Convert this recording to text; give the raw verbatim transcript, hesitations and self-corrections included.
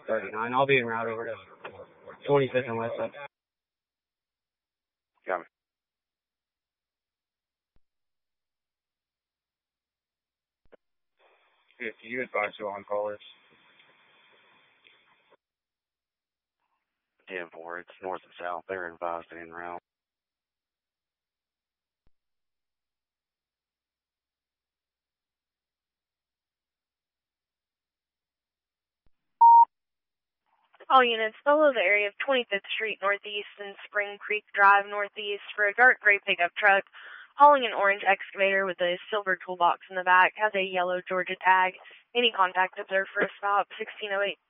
thirty-nine. I'll be en route over to twenty-fifth and West Side. Got me. If you advise you on callers. ten four, it's north and south. They're advised en route. All units, follow the area of twenty-fifth Street Northeast and Spring Creek Drive Northeast for a dark gray pickup truck hauling an orange excavator with a silver toolbox in the back, has a yellow Georgia tag. Any contact observed for a stop, sixteen oh eight.